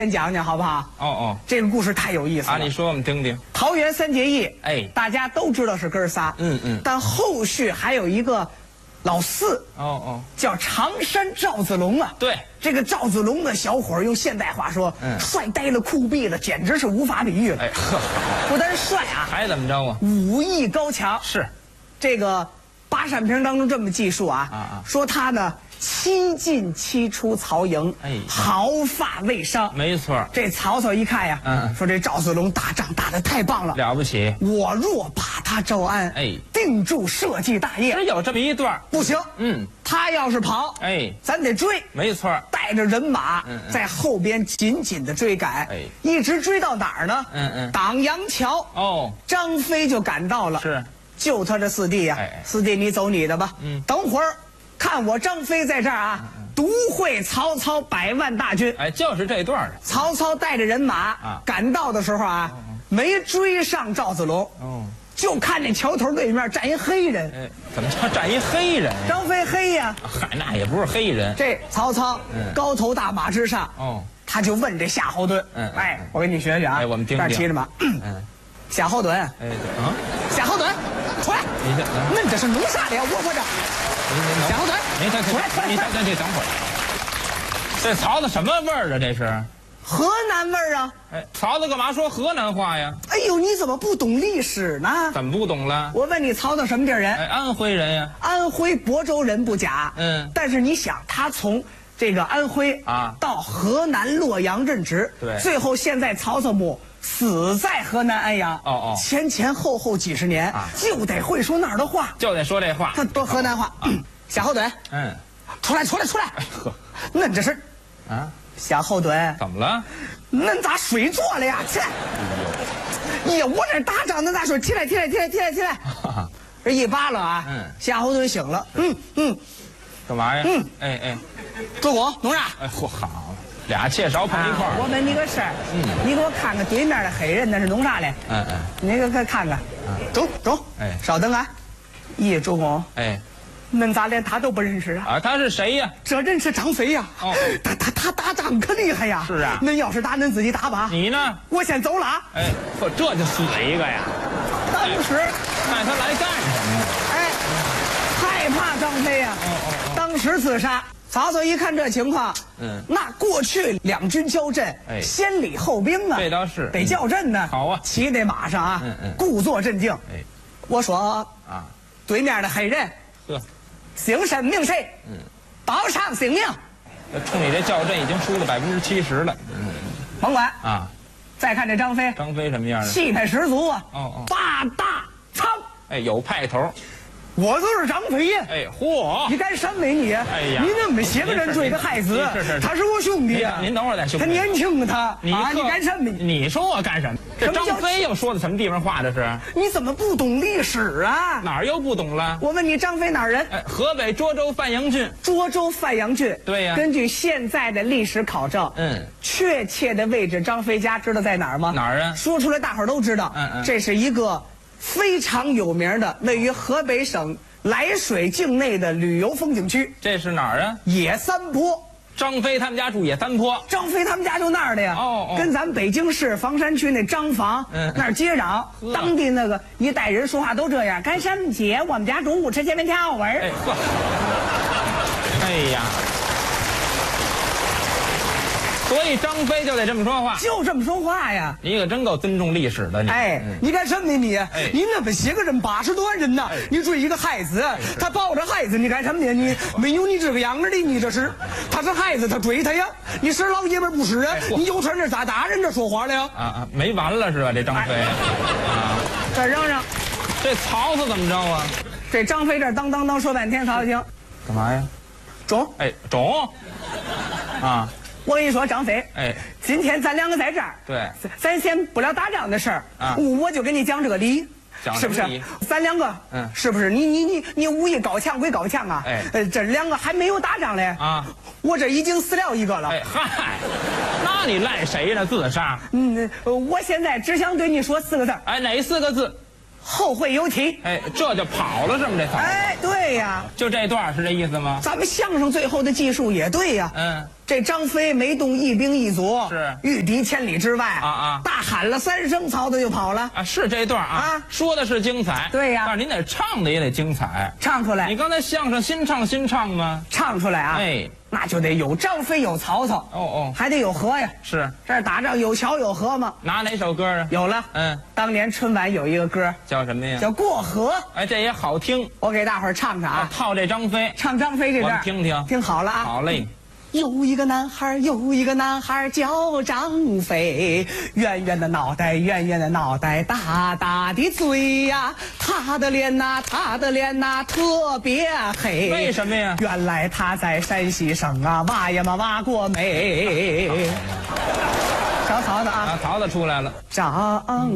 先讲讲好不好？ 哦， 这个故事太有意思了。 你说我们听听。 桃园三结义， 哎， 大家都知道是哥仨。但后续还有一个老四。叫常山赵子龙啊。 对， 这个赵子龙的小伙用现代话说，帅呆了酷毙了，简直是无法比喻了。不但帅啊， 还怎么着啊？ 武艺高强。 是， 这个八扇屏当中这么记述啊，说他呢7进7出曹营，毫发未伤。没错，这曹操一看呀，说这赵子龙打仗打得太棒了，了不起。我若把他招安，定住社稷大业。有这么一段，不行，他要是跑，咱得追。没错，带着人马在后边紧紧的追赶，一直追到哪儿呢？党阳桥。张飞就赶到了，是救他的四弟呀。四弟，你走你的吧，等会儿。看我张飞在这儿啊，独会曹操100万大军。就是这段的。曹操带着人马赶到的时候啊，没追上赵子龙，就看见桥头对面站一黑人。怎么叫站一黑人？张飞黑呀。嗨，那也不是黑人。这曹操高头大马之上，他就问这夏侯惇，我给你学学啊，我们听听。这儿骑着马，夏侯惇，夏侯惇，出来！那这是弄啥的呀？我这。夏侯惇，出来！你等会儿，这曹操什么味儿啊？这是河南味儿啊！曹操干嘛说河南话呀？哎呦，你怎么不懂历史呢？怎么不懂了？我问你，曹操什么地儿人？安徽人呀。安徽亳州人不假，但是你想，他从这个安徽到河南洛阳任职，对，最后现在曹操母死在河南安阳，前后几十年，就得会说那儿的话，就得说这话，他说河南话。夏侯惇，出来！恁这是夏侯惇，怎么了？恁咋睡着了呀？起来！哎呀，我这打仗，恁咋说？起来！这一扒拉啊，夏侯惇醒了，干嘛呀？主公，弄啥？好。俩切勺碰一块儿。我问你个事儿，你给我看看对面的黑人那是弄啥嘞？你给看看。中。稍等啊。主公。恁咋连他都不认识啊？他是谁呀？这人是张飞呀。他打仗可厉害呀。是啊。恁要是打，恁自己打吧。你呢？我先走了。这就死一个呀。当时那他来干什么？害怕张飞呀。当时自杀。曹操一看这情况，那过去两军交阵，先礼后兵啊，这倒是得校正呢。好啊，骑在马上啊，故作镇静。我说对面的黑人，姓甚名谁？报上姓名。冲你这校正已经输了70%了。甭管啊，再看这张飞，什么样的？气派十足啊！八大仓，有派头。我就是张飞呀！嚯！你敢闪美你？你那么些个人追个害子，他是我兄弟呀！您等会儿再兄弟。他年轻他，你敢闪美？你说我干什么？这张飞又说的什么地方话？这是？你怎么不懂历史啊？哪儿又不懂了？我问你，张飞哪儿人？河北涿州范阳郡。涿州范阳郡。对呀。根据现在的历史考证，确切的位置，张飞家知道在哪儿吗？哪儿啊？说出来大伙儿都知道。这是一个非常有名的位于河北省涞水境内的旅游风景区。这是哪儿啊？野三坡。张飞他们家住野三坡。张飞他们家就那儿的呀。跟咱北京市房山区那张坊那儿接壤。当地那个一代人说话都这样。干什么姐？我们家中午吃煎饼条味儿。哎呀。所以张飞就得这么说话，就这么说话呀！你可真够尊重历史的你。你干什么你？你那么些个人80多万人呐，你追一个孩子，他抱着孩子，你干什么呢？你没有你这个样儿的，你这是，他是孩子，他追他呀！你是老爷们不是啊？你又穿这咋大人这说话了呀？没完了是吧？这张飞这嚷嚷，这曹操怎么着啊？这张飞这当说半天，曹操听干嘛呀？中我跟你说，张飞，今天咱两个在这儿，对，咱先不聊打仗的事儿我就跟你讲这个理，是不是？咱两个，是不是？你武艺高强归高强啊，这两个还没有打仗嘞我这已经死了一个了。嗨，那你赖谁呢？自杀？我现在只想对你说4个字。哪4个字？后会有期。这就跑了，这么这曹操？对呀，就这段是这意思吗？咱们相声最后的技术也对呀。 这张飞没动一兵一卒， 是御敌千里之外大喊了3声，曹操就跑了啊！是这段啊，说的是精彩， 对呀， 但是您得唱的也得精彩， 唱出来。 你刚才相声新唱吗？ 唱出来啊！ 哎， 那就得有张飞，有曹操，还得有和呀。 是， 这儿打仗有桥有河吗？ 拿哪首歌啊？ 有了，当年春晚有一个歌叫什么呀？ 叫《过河》。 哎，这也好听， 我给大伙儿唱唱啊， 套这张飞， 唱张飞这段， 听听， 听好了啊。 好嘞。 有一个男孩叫张飞，圆圆的脑袋，大大的嘴呀，他的脸呐特别黑。 为什么呀？ 原来他在山西省啊挖呀嘛挖过煤。小曹子啊， 曹子出来了。 张